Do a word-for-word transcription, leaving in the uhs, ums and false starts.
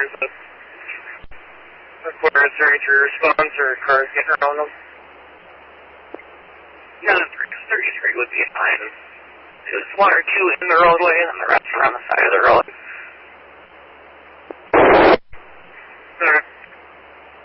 cars that require thirty-three response or cars getting around them. Yeah, thirty-three would be fine. There's one or two in the roadway and the rest are on the side of the road.